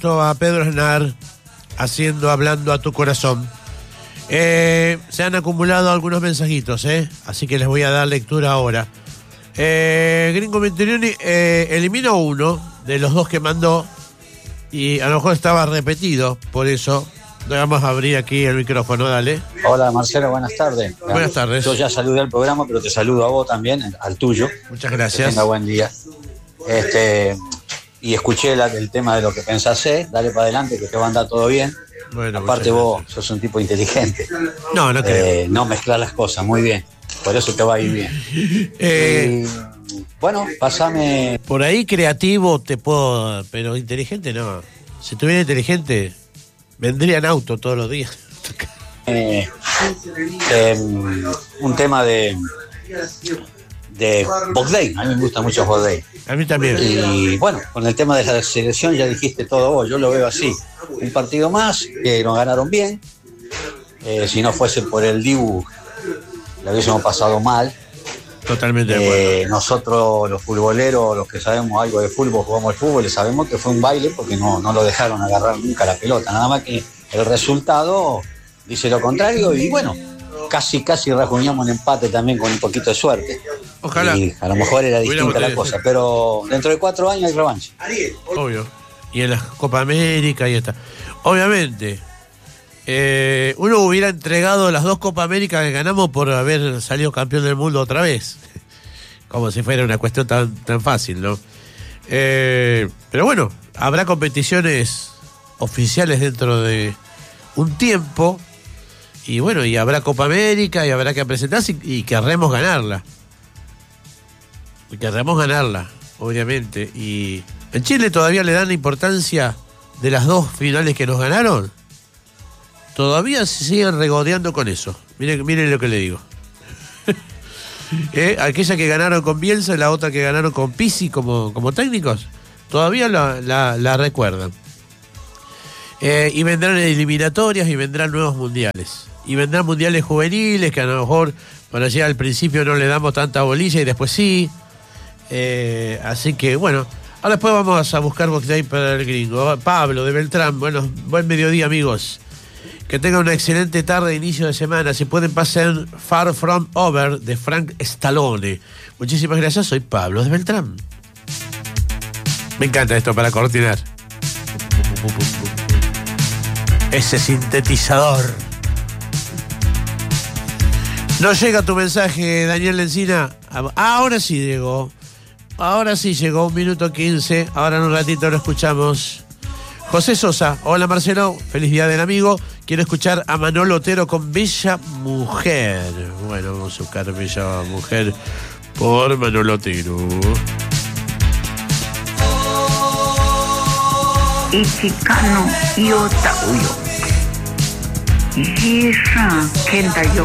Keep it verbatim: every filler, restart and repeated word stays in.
A Pedro Aznar haciendo Hablando a tu corazón. Eh, se han acumulado algunos mensajitos, ¿eh? Así que les voy a dar lectura ahora. Eh, Gringo Mentirioni eh, eliminó uno de los dos que mandó y a lo mejor estaba repetido, por eso vamos a abrir aquí el micrófono, dale. Hola Marcelo, buenas tardes. Buenas tardes. Yo ya saludé al programa, pero te saludo a vos también, al tuyo. Muchas gracias. Que tenga buen día. Este... Y escuché la, el tema de lo que pensás, dale para adelante que te va a andar todo bien. Bueno, aparte vos sos un tipo inteligente. No, no creo. Eh, no mezclar las cosas, muy bien. Por eso te va a ir bien. eh, y, bueno, pasame... Por ahí creativo te puedo, pero inteligente no. Si tuviera inteligente, vendría en auto todos los días. eh, eh, un tema de... de Box Day. A mí me gusta mucho Box Day. A mí también. Y bueno, con el tema de la selección ya dijiste todo vos, yo lo veo así. Un partido más, que nos ganaron bien. Eh, si no fuese por el Dibu, lo hubiésemos pasado mal. Totalmente de acuerdo. Eh, nosotros, los futboleros, los que sabemos algo de fútbol, jugamos al fútbol, sabemos que fue un baile porque no, no lo dejaron agarrar nunca la pelota. Nada más que el resultado dice lo contrario y bueno, casi casi rajuñamos un empate también con un poquito de suerte. Ojalá. Y a lo mejor era distinta la cosa, pero dentro de cuatro años hay revancha. Obvio. Y en la Copa América y está. Obviamente, eh, uno hubiera entregado las dos Copa América que ganamos por haber salido campeón del mundo otra vez. Como si fuera una cuestión tan, tan fácil, ¿no? Eh, pero bueno, habrá competiciones oficiales dentro de un tiempo. Y bueno, y habrá Copa América y habrá que presentarse y, y querremos ganarla. Y querremos ganarla, obviamente. Y en Chile todavía le dan la importancia de las dos finales que nos ganaron. Todavía se siguen regodeando con eso. Miren, miren lo que le digo. ¿Eh? Aquella que ganaron con Bielsa y la otra que ganaron con Pizzi como, como técnicos. Todavía la, la, la recuerdan. Eh, y vendrán eliminatorias y vendrán nuevos mundiales. Y vendrán mundiales juveniles que a lo mejor para allá al principio no le damos tanta bolilla y después sí. Eh, así que bueno, ahora después vamos a buscar Box Day para el Gringo. Pablo de Beltrán, bueno, buen mediodía amigos. Que tengan una excelente tarde, inicio de semana. Si pueden pasar Far From Over de Frank Stallone. Muchísimas gracias, soy Pablo de Beltrán. Me encanta esto para coordinar. Ese sintetizador. No llega tu mensaje, Daniel Lencina. Ahora sí llegó. Ahora sí llegó, un minuto quince. Ahora en un ratito lo escuchamos. José Sosa, hola Marcelo, feliz día del amigo. Quiero escuchar a Manolo Otero con Bella Mujer. Bueno, vamos a buscar Bella Mujer por Manolo Otero. Ichikano Yota Uyo. Yishan Kenta Yo.